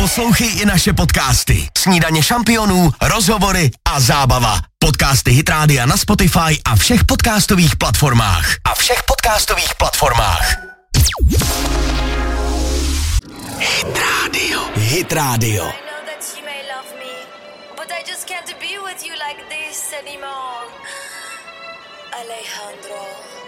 Poslouchej i naše podcasty. Snídaně šampionů, rozhovory a zábava. Podcasty Hit Rádia na Spotify a všech podcastových platformách. Hit Radio. Hit Radio. I know that you may love me, but I just can't be with you like this anymore. Alejandro.